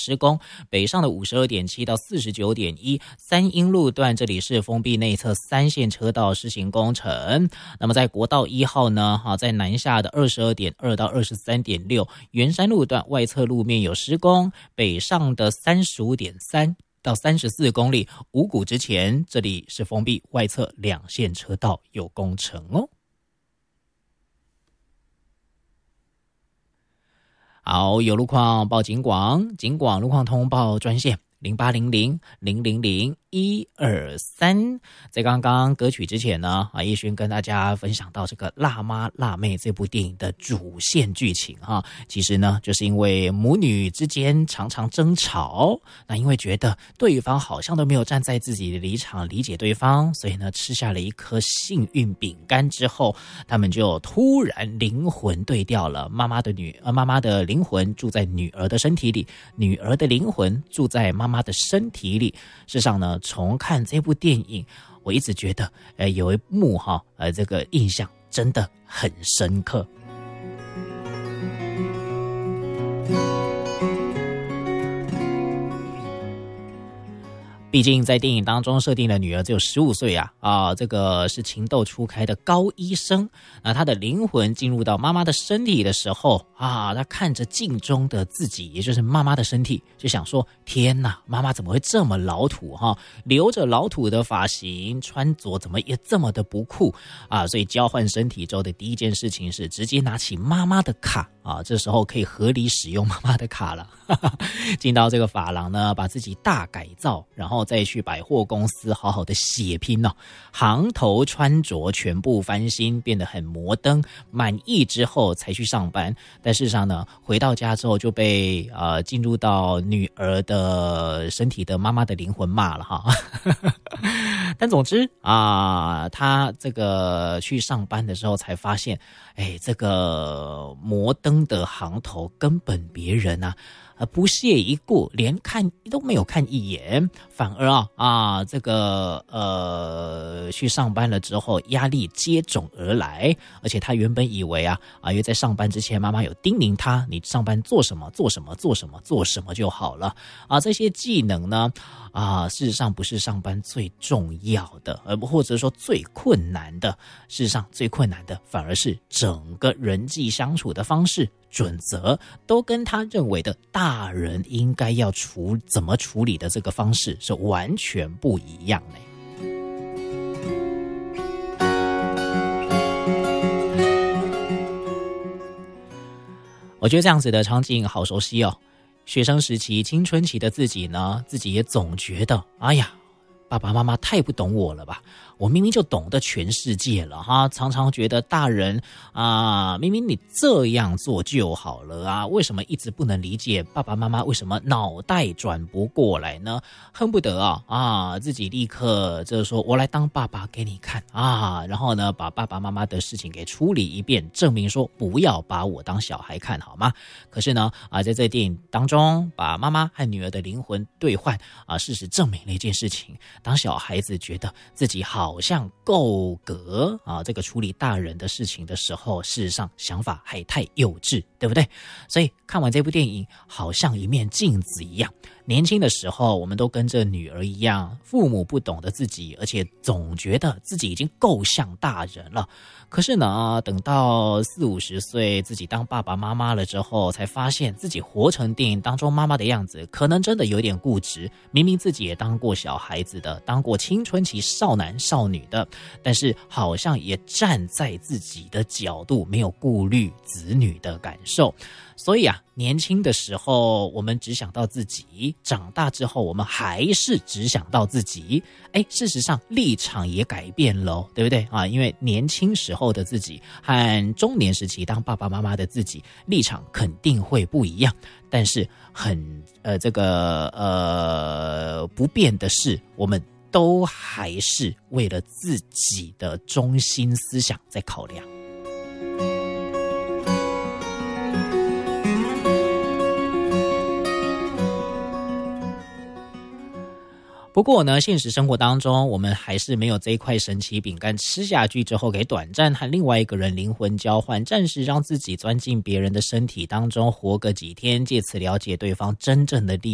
施工，北上的 52.7 到 49.1 三英路段这里是封闭内侧3线车道施行工程。那么在国道1号呢，在南下的 22.2 到 23.6 圆山路段外侧路面有施工，北上的 35.3到34公里，五股之前这里是封闭外侧2线车道有工程哦。好，有路况报警广，警广路况通报专线0800-000-123。在刚刚歌曲之前呢，叶轩跟大家分享到这个《辣妈辣妹》这部电影的主线剧情哈，其实呢，就是因为母女之间常常争吵，那因为觉得对方好像都没有站在自己的立场理解对方，所以呢，吃下了一颗幸运饼干之后，他们就突然灵魂对调了，妈妈的灵魂住在女儿的身体里，女儿的灵魂住在妈妈的身体里。事实上呢，重看这部电影，我一直觉得有一幕这个印象真的很深刻。毕竟在电影当中设定的女儿只有15岁这个是情窦初开的高医生，她的灵魂进入到妈妈的身体的时候她看着镜中的自己，也就是妈妈的身体，就想说天哪，妈妈怎么会这么老土留着老土的发型，穿着怎么也这么的不酷所以交换身体之后的第一件事情是直接拿起妈妈的卡这时候可以合理使用妈妈的卡了进到这个发廊呢，把自己大改造，然后再去百货公司好好的血拼行头穿着全部翻新，变得很摩登，满意之后才去上班。但事实上呢，回到家之后就被进入到女儿的身体的妈妈的灵魂骂了但总之他这个去上班的时候才发现，这个摩登的行头根本别人不屑一顾，连看都没有看一眼，反而这个去上班了之后压力接踵而来。而且他原本以为因为在上班之前妈妈有叮咛他，你上班做什么做什么做什么做什么就好了这些技能呢事实上不是上班最重要的，或者说最困难的。事实上最困难的反而是整个人际相处的方式准则都跟他认为的大人应该要怎么处理的这个方式是完全不一样的。我觉得这样子的场景好熟悉学生时期青春期的自己呢，自己也总觉得哎呀，爸爸妈妈太不懂我了吧，我明明就懂得全世界了常常觉得大人明明你这样做就好了为什么一直不能理解爸爸妈妈为什么脑袋转不过来呢？恨不得自己立刻就是说我来当爸爸给你看然后呢把爸爸妈妈的事情给处理一遍，证明说不要把我当小孩看好吗？可是呢在这电影当中把妈妈和女儿的灵魂兑换事实证明了一件事情，当小孩子觉得自己好像够格这个处理大人的事情的时候，事实上想法还太幼稚，对不对？所以看完这部电影好像一面镜子一样，年轻的时候我们都跟着女儿一样，父母不懂得自己，而且总觉得自己已经够像大人了。可是呢等到40-50岁自己当爸爸妈妈了之后，才发现自己活成电影当中妈妈的样子，可能真的有点固执，明明自己也当过小孩子的，当过青春期少男少女的，但是好像也站在自己的角度，没有顾虑子女的感受。所以年轻的时候我们只想到自己，长大之后我们还是只想到自己。事实上立场也改变了，对不对因为年轻时候的自己和中年时期当爸爸妈妈的自己立场肯定会不一样，但是不变的是，我们都还是为了自己的中心思想在考量。不过呢，现实生活当中我们还是没有这一块神奇饼干吃下去之后可以短暂和另外一个人灵魂交换，暂时让自己钻进别人的身体当中活个几天，借此了解对方真正的